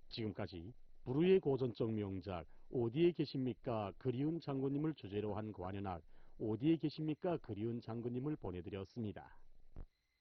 지금까지 불후의 고전적 명작 어디에 계십니까 그리운 장군님을 주제로 한 관현악 어디에 계십니까 그리운 장군님을 보내드렸습니다.